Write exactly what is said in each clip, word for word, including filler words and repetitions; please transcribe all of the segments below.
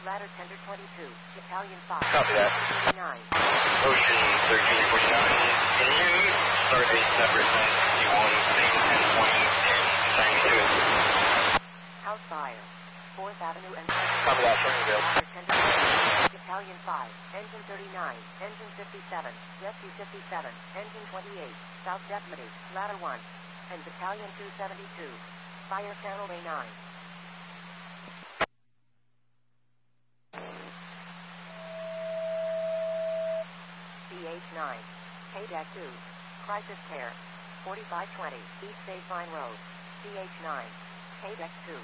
Ladder Tender twenty-two, Battalion five. Copy that. thirty-nine. Ocean thirteen forty-nine. Can you hear me? Starbase number nine sixty-one, same ten twenty, ten ninety-two. House fire. fourth Avenue and Copy that, Sunnyvale. Ladder Tender twenty-two, Battalion five, Engine thirty-nine, Engine fifty-seven, Rescue fifty-seven, Engine twenty-eight, South Deputy, Ladder one, and Battalion two seventy-two. Fire Channel A nine. C H nine, K D A C two, Crisis Care, forty-five twenty, East Baseline Road, C H nine, K D A C two.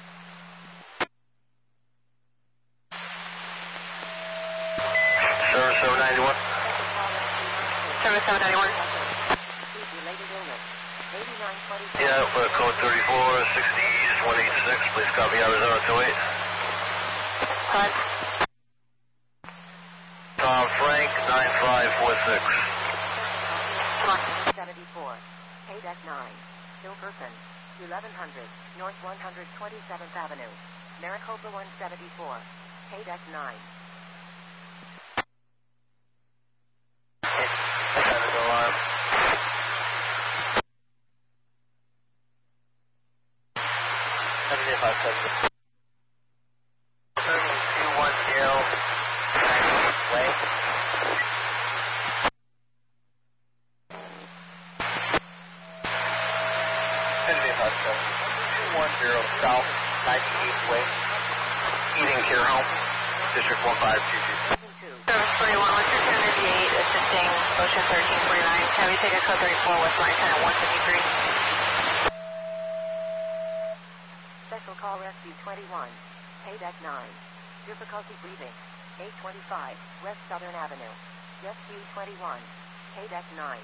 Service seven ninety-one. Service seven ninety-one. Related illness, eighty-nine twenty-four. Yeah, uh, code thirty-four sixty East one eighty-six. Please copy Arizona two eight. Five. Tom Frank nine five four six. seventy-four, K D A C nine, Hilkerson, eleven hundred, North one hundred twenty-seventh Avenue, Maricopa one seventy-four, K D A C nine. Alarm. seventy-five seventy. two one zero Way. seventy-five seventy. two one zero South ninety-eighth Way. Eden Care Home. District one five two two. Service forty-one, one three seven eight, assisting Ocean thirteen forty-nine. Heavy ticket code thirty-four, West Line ten at one fifty-three. Special Call Rescue twenty-one, K D A C nine, difficulty breathing, eight twenty-five, West Southern Avenue, Rescue twenty-one, K D A C nine.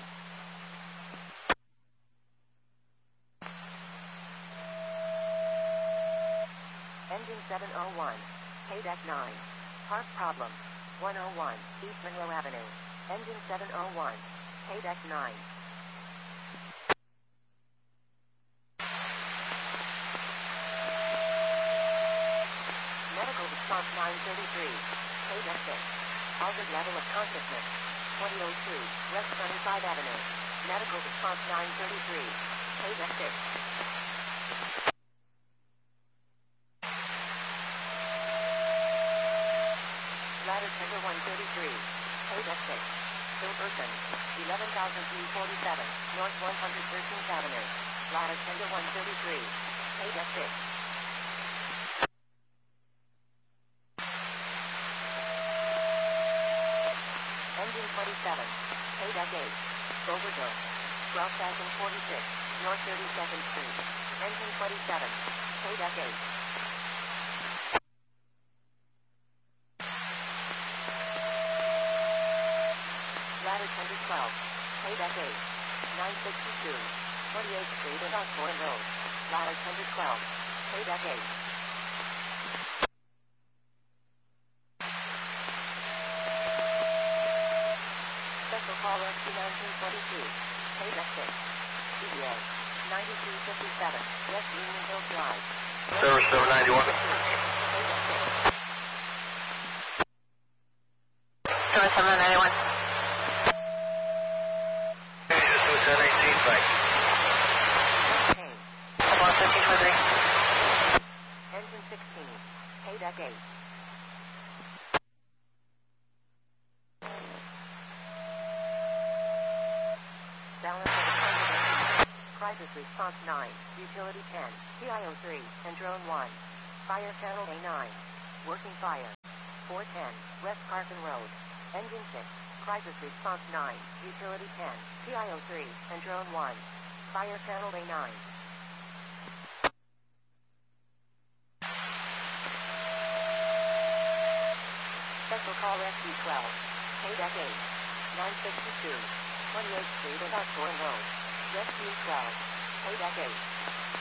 Engine seven oh one, K D A C nine, Park problem, one oh one, East Monroe Avenue, Engine seven oh one, K D A C nine. Medical response nine thirty-three, K D A C six, altered level of consciousness, twenty oh two, West Sunnyside Avenue, medical response nine thirty-three, K D A C six. Ladder Tender one thirty-three, K D A C six, Hilkerson, eleven thousand three hundred forty-seven, North one hundred thirteenth Avenue, Ladder Tender one thirty-three, K D A C six. Engine twenty-seven, K D A C eight, overdose, twelve thousand forty-six, North thirty-second Street, Engine twenty-seven, K D A C eight. Ladder Tender twelve, K D A C eight, nine sixty-two, twenty-eighth Street and Osborne Road, Ladder Tender twelve, K D A C eight. Special Call Rescue nineteen twenty-two, K D A C six, C B A, ninety-two fifty-seven, West Union Hill Drive. Service seven ninety-one. Service seven ninety-one. ten eighteen, thanks. About fifteen for three. Engine sixteen, K D A C eight. Balance of the Crisis Response nine, Utility ten, T I O three, and Drone one. Fire Channel A nine. Working fire. four ten, West Carson Road. Engine six, Crisis Response nine, Utility ten, T I O three, and Drone one. Fire Channel A nine. Special Call Rescue twelve, K D A C eight, nine sixty-two, twenty-eighth Street and Osborne Road. Rescue twelve, K D A C eight.